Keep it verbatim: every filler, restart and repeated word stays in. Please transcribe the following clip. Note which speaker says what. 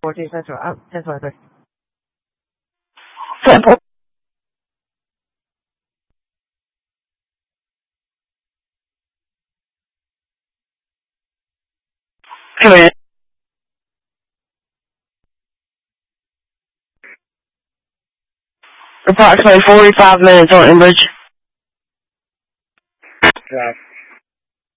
Speaker 1: fourteen Central. Oh, ten twenty-three.
Speaker 2: Temple. Come in. Approximately forty-five minutes on Enbridge.
Speaker 3: Drive.